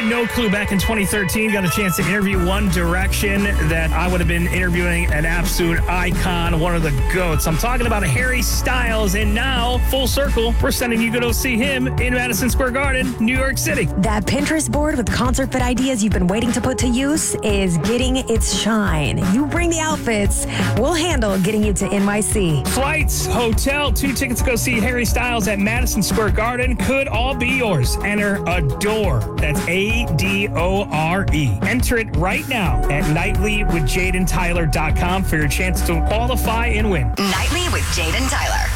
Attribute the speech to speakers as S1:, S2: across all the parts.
S1: had no clue back in 2013. Got a chance to interview One Direction that I would have been interviewing an absolute icon, one of the GOATs. I'm talking about Harry Styles, and now, full circle, we're sending you to go see him in Madison Square Garden, New York City.
S2: That Pinterest board with concert fit ideas you've been waiting to put to use is getting its shine. You bring the outfits, we'll handle getting you to NYC.
S1: Flights, hotel, 2 tickets to go see Harry Styles at Madison Square Garden could all be yours. Enter ADORE. That's ADORE. Enter it right now at nightlywithjadentyler.com for your chance to qualify and win.
S3: Nightly with Jaden Tyler.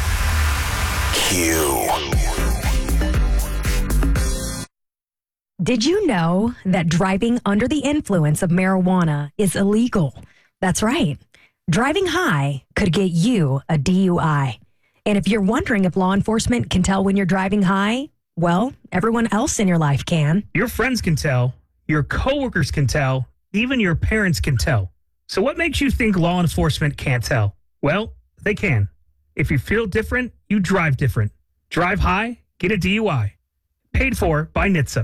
S2: Did you know that driving under the influence of marijuana is illegal? That's right. Driving high could get you a DUI. And if you're wondering if law enforcement can tell when you're driving high, well, everyone else in your life can.
S1: Your friends can tell, your coworkers can tell, even your parents can tell. So what makes you think law enforcement can't tell? Well, they can. If you feel different, you drive different. Drive high, get a DUI. Paid for by NHTSA.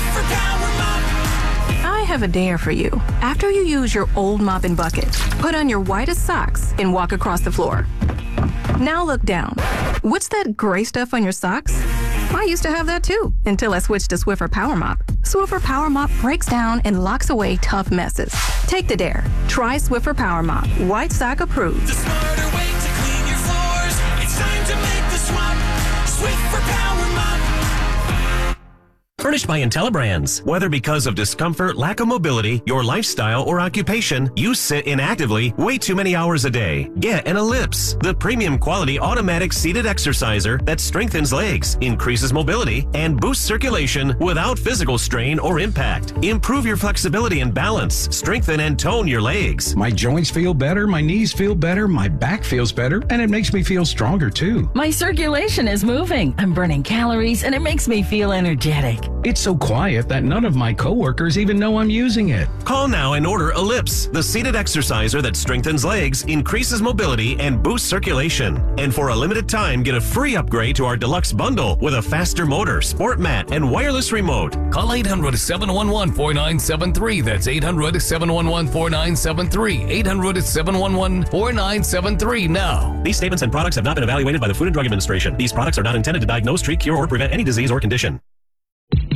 S4: I have a dare for you. After you use your old mop and bucket, put on your whitest socks and walk across the floor. Now look down. What's that gray stuff on your socks? I used to have that too, until I switched to Swiffer Power Mop. Swiffer Power Mop breaks down and locks away tough messes. Take the dare. Try Swiffer Power Mop. White sock approved.
S5: The smarter way to clean your floors. It's time to make the swap. Swiffer Power Mop.
S6: Furnished by IntelliBrands. Whether because of discomfort, lack of mobility, your lifestyle, or occupation, you sit inactively way too many hours a day. Get an Ellipse, the premium quality automatic seated exerciser that strengthens legs, increases mobility, and boosts circulation without physical strain or impact. Improve your flexibility and balance. Strengthen and tone your legs.
S7: My joints feel better, my knees feel better, my back feels better, and it makes me feel stronger too.
S8: My circulation is moving. I'm burning calories, and it makes me feel energetic.
S7: It's so quiet that none of my coworkers even know I'm using it.
S6: Call now and order Ellipse, the seated exerciser that strengthens legs, increases mobility, and boosts circulation. And for a limited time, get a free upgrade to our deluxe bundle with a faster motor, sport mat, and wireless remote.
S9: Call 800-711-4973. That's 800-711-4973. 800-711-4973 now.
S6: These statements and products have not been evaluated by the Food and Drug Administration. These products are not intended to diagnose, treat, cure, or prevent any disease or condition.